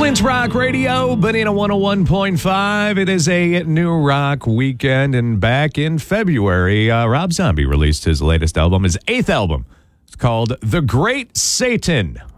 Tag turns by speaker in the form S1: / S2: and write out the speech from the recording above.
S1: Flint Rock Radio, Banana 101.5. It is a new rock weekend, and back in February, Rob Zombie released his latest album, his 8th album. It's called The Great Satan.